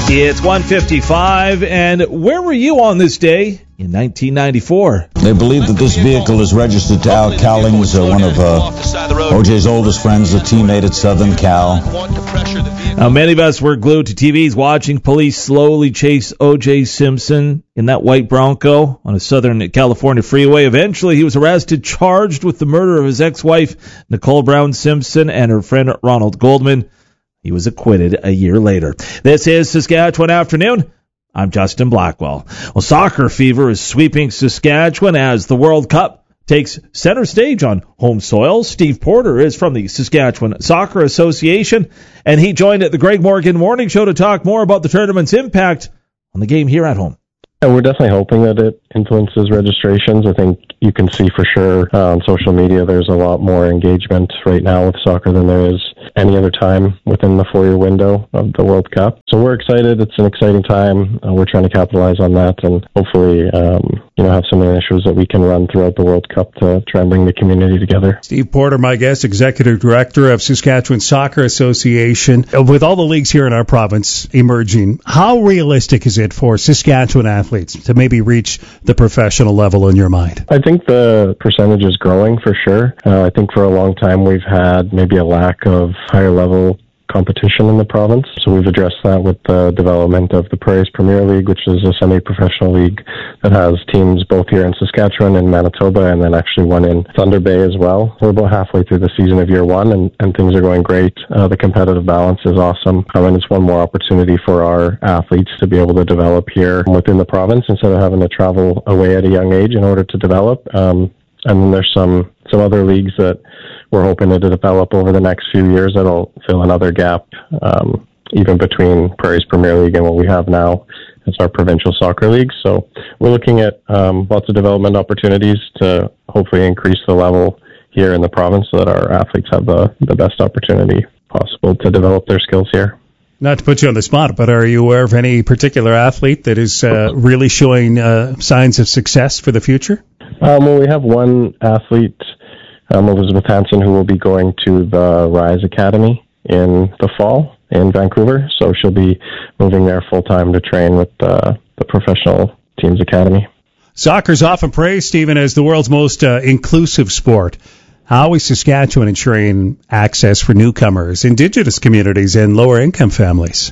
It's 1:55, and where were you on this day in 1994? They believe that this vehicle is registered to Al Cowlings, one of OJ's oldest friends, a teammate at Southern Cal. Now, many of us were glued to TVs watching police slowly chase O.J. Simpson in that white Bronco on a Southern California freeway. Eventually, he was arrested, charged with the murder of his ex-wife, Nicole Brown Simpson, and her friend Ronald Goldman. He was acquitted a year later. This is Saskatchewan Afternoon. I'm Justin Blackwell. Well, soccer fever is sweeping Saskatchewan as the World Cup takes center stage on home soil. Steve Porter is from the Saskatchewan Soccer Association, and he joined at the Greg Morgan Morning Show to talk more about the tournament's impact on the game here at home. And we're definitely hoping that it influences registrations. I think you can see for sure on social media there's a lot more engagement right now with soccer than there is any other time within the 4-year window of the World Cup. So we're excited. It's an exciting time. We're trying to capitalize on that and hopefully have some initiatives that we can run throughout the World Cup to try and bring the community together. Steve Porter, my guest, Executive Director of Saskatchewan Soccer Association. With all the leagues here in our province emerging, how realistic is it for Saskatchewan athletes to maybe reach the professional level in your mind? I think the percentage is growing for sure. I think for a long time we've had maybe a lack of higher level competition in the province. So we've addressed that with the development of the Prairies Premier League, which is a semi-professional league that has teams both here in Saskatchewan and Manitoba, and then actually one in Thunder Bay as well. We're about halfway through the season of year one, and things are going great. The competitive balance is awesome, and it's one more opportunity for our athletes to be able to develop here within the province instead of having to travel away at a young age in order to develop. And then there's some other leagues that we're hoping to develop over the next few years that'll fill another gap, even between Prairies Premier League and what we have now as our provincial soccer league. So we're looking at lots of development opportunities to hopefully increase the level here in the province so that our athletes have the best opportunity possible to develop their skills here. Not to put you on the spot, but are you aware of any particular athlete that is really showing signs of success for the future? Well, we have one athlete, Elizabeth Hansen, who will be going to the Rise Academy in the fall in Vancouver. So she'll be moving there full-time to train with the professional teams academy. Soccer's often praised, Stephen, as the world's most inclusive sport. How is Saskatchewan ensuring access for newcomers, Indigenous communities, and lower-income families?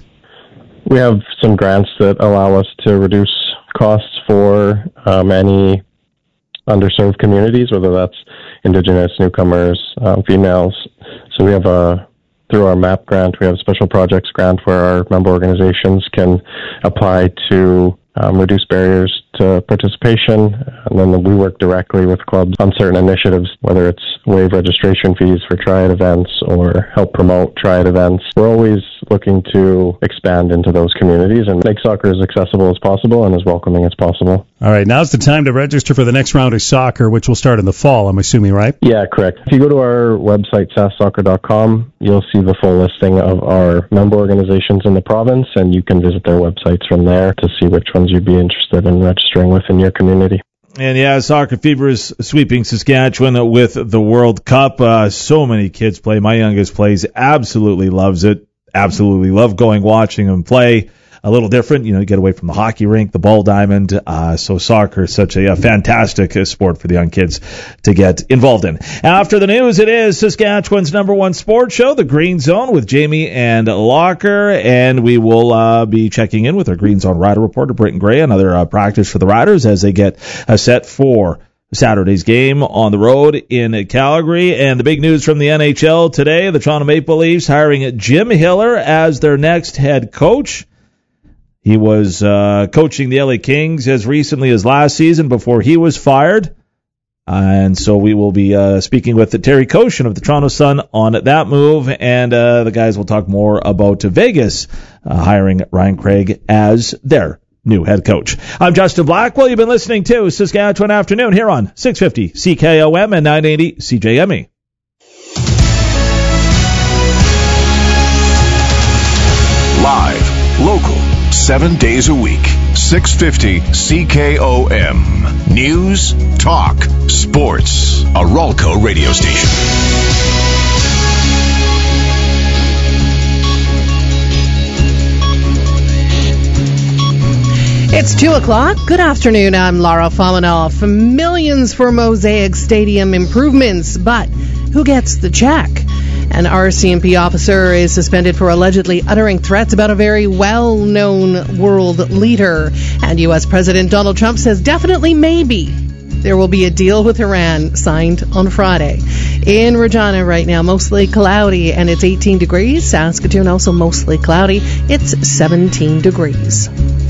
We have some grants that allow us to reduce costs for any underserved communities, whether that's Indigenous, newcomers, females. So we have through our MAP grant, we have a special projects grant where our member organizations can apply to reduce barriers to participation, and then we work directly with clubs on certain initiatives, whether it's waive registration fees for triad events or help promote triad events. We're always looking to expand into those communities and make soccer as accessible as possible and as welcoming as possible. All right, now's the time to register for the next round of soccer, which will start in the fall, I'm assuming, right? Yeah, correct. If you go to our website, sassoccer.com, you'll see the full listing of our member organizations in the province, and you can visit their websites from there to see which ones you'd be interested in registering with in your community. And yeah, soccer fever is sweeping Saskatchewan with the World Cup. So many kids play. My youngest plays, absolutely loves it. Absolutely love watching them play. A little different, you get away from the hockey rink, the ball diamond. So soccer is such a fantastic sport for the young kids to get involved in. After the news, it is Saskatchewan's number one sports show, The Green Zone, with Jamie and Locker. And we will be checking in with our Green Zone rider reporter, Britton Gray, another practice for the Riders as they get set for Saturday's game on the road in Calgary. And the big news from the NHL today, the Toronto Maple Leafs hiring Jim Hiller as their next head coach. He was coaching the LA Kings as recently as last season before he was fired. And so we will be speaking with Terry Koshin of the Toronto Sun on that move. And the guys will talk more about Vegas hiring Ryan Craig as their new head coach. I'm Justin Blackwell. You've been listening to Saskatchewan Afternoon here on 650 CKOM and 980 CJME. Live, local, 7 days a week. 650 CKOM. News, talk, sports. A Ralco radio station. It's 2 o'clock. Good afternoon. I'm Lara Famanoff. Millions for Mosaic Stadium improvements, but who gets the check? An RCMP officer is suspended for allegedly uttering threats about a very well-known world leader. And U.S. President Donald Trump says definitely maybe there will be a deal with Iran signed on Friday. In Regina right now, mostly cloudy, and it's 18 degrees. Saskatoon also mostly cloudy. It's 17 degrees.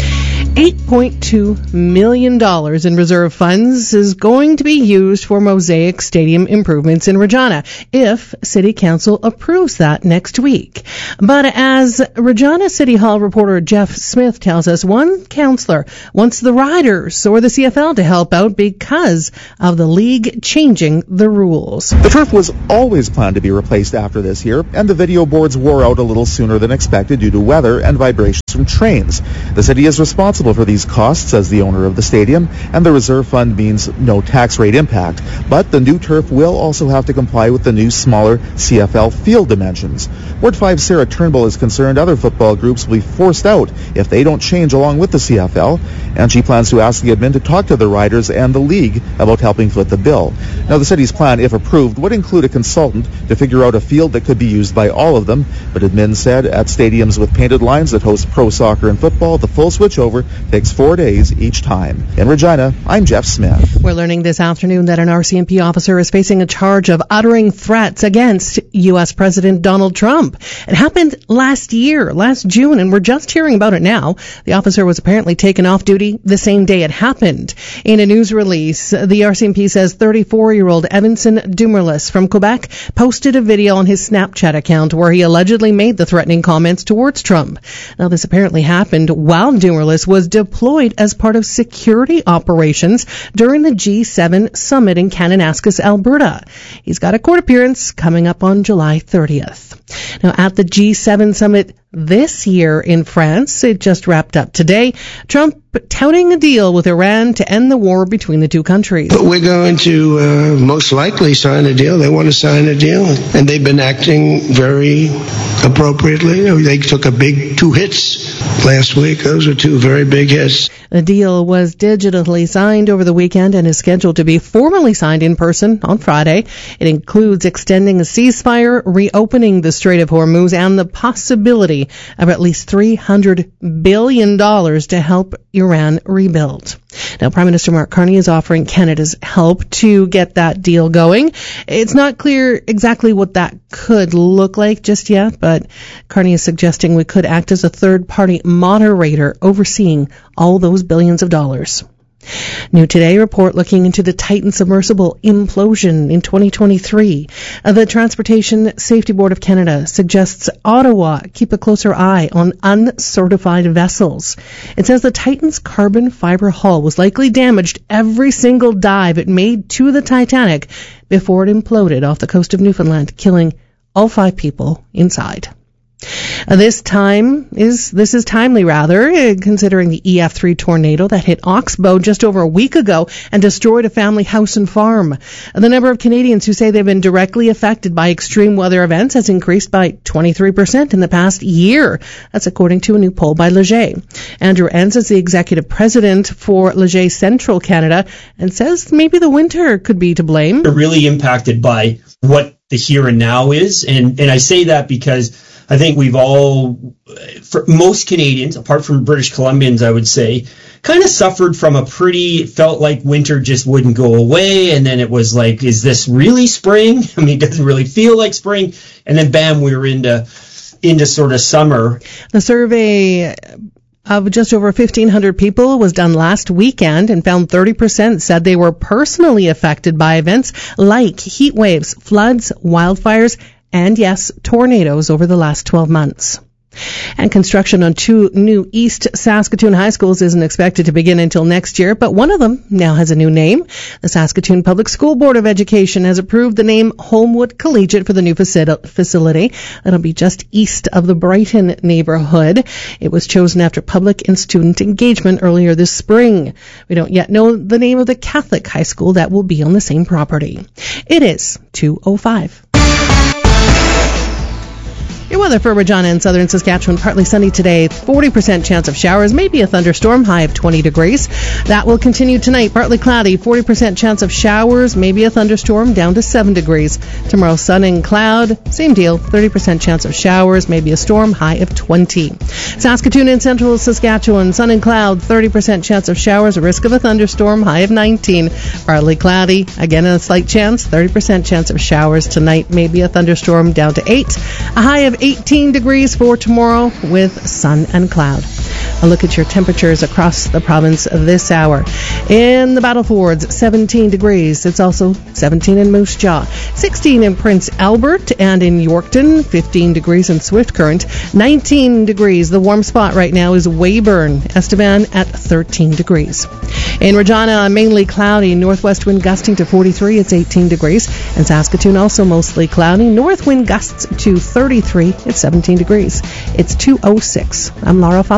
$8.2 million in reserve funds is going to be used for Mosaic Stadium improvements in Regina if City Council approves that next week. But as Regina City Hall reporter Jeff Smith tells us, one councillor wants the Riders or the CFL to help out because of the league changing the rules. The turf was always planned to be replaced after this year, and the video boards wore out a little sooner than expected due to weather and vibrations from trains. The city is responsible for these costs, says the owner of the stadium, and the reserve fund means no tax rate impact. But the new turf will also have to comply with the new, smaller CFL field dimensions. Ward 5 Sarah Turnbull is concerned other football groups will be forced out if they don't change along with the CFL, and she plans to ask the admin to talk to the Riders and the league about helping foot the bill. Now, the city's plan, if approved, would include a consultant to figure out a field that could be used by all of them, but admin said at stadiums with painted lines that host pro soccer and football, the full switchover takes 4 days each time. In Regina, I'm Jeff Smith. We're learning this afternoon that an RCMP officer is facing a charge of uttering threats against U.S. President Donald Trump. It happened last June, and we're just hearing about it now. The officer was apparently taken off duty the same day it happened. In a news release, the RCMP says 34-year-old Evanson Dumerlis from Quebec posted a video on his Snapchat account where he allegedly made the threatening comments towards Trump. Now, this apparently happened while Dumerlis was deployed as part of security operations during the G7 summit in Kananaskis, Alberta. He's got a court appearance coming up on July 30th. Now, at the G7 summit this year in France, it just wrapped up today, Trump touting a deal with Iran to end the war between the two countries. But we're going to most likely sign a deal. They want to sign a deal, and they've been acting very appropriately. They took a big 2 hits last week. Those are 2 very big hits. The deal was digitally signed over the weekend and is scheduled to be formally signed in person on Friday. It includes extending a ceasefire, reopening the Strait of Hormuz, and the possibility of at least $300 billion to help Iran rebuild. Now, Prime Minister Mark Carney is offering Canada's help to get that deal going. It's not clear exactly what that could look like just yet, but Carney is suggesting we could act as a third-party moderator overseeing all those billions of dollars. New Today report looking into the Titan submersible implosion in 2023. The Transportation Safety Board of Canada suggests Ottawa keep a closer eye on uncertified vessels. It says the Titan's carbon fiber hull was likely damaged every single dive it made to the Titanic before it imploded off the coast of Newfoundland, killing all 5 people inside. This is timely, considering the EF3 tornado that hit Oxbow just over a week ago and destroyed a family house and farm. The number of Canadians who say they've been directly affected by extreme weather events has increased by 23% in the past year. That's according to a new poll by Leger. Andrew Enns is the executive president for Leger Central Canada and says maybe the winter could be to blame. They're really impacted by what the here and now is, and I say that because I think we've all, for most Canadians, apart from British Columbians, I would say, kind of suffered from felt like winter just wouldn't go away. And then it was like, is this really spring? I mean, it doesn't really feel like spring. And then bam, we were into sort of summer. The survey of just over 1,500 people was done last weekend and found 30% said they were personally affected by events like heat waves, floods, wildfires, and yes, tornadoes over the last 12 months. And construction on 2 new East Saskatoon high schools isn't expected to begin until next year, but one of them now has a new name. The Saskatoon Public School Board of Education has approved the name Holmwood Collegiate for the new facility. That'll be just east of the Brighton neighborhood. It was chosen after public and student engagement earlier this spring. We don't yet know the name of the Catholic high school that will be on the same property. It is 2:05. Your weather for Regina and southern Saskatchewan, partly sunny today, 40% chance of showers, maybe a thunderstorm, high of 20 degrees. That will continue tonight, partly cloudy, 40% chance of showers, maybe a thunderstorm, down to 7 degrees. Tomorrow, sun and cloud, same deal, 30% chance of showers, maybe a storm, high of 20. Saskatoon and central Saskatchewan, sun and cloud, 30% chance of showers, a risk of a thunderstorm, high of 19. Partly cloudy, again a slight chance, 30% chance of showers tonight, maybe a thunderstorm, down to 8. A high of 18 degrees for tomorrow with sun and cloud. A look at your temperatures across the province this hour. In the Battlefords, 17 degrees. It's also 17 in Moose Jaw, 16 in Prince Albert, and in Yorkton, 15 degrees in Swift Current, 19 degrees. The warm spot right now is Weyburn, Estevan at 13 degrees. In Regina, mainly cloudy, northwest wind gusting to 43, it's 18 degrees. And Saskatoon also mostly cloudy, north wind gusts to 33, it's 17 degrees. It's 2:06. I'm Laura Fama.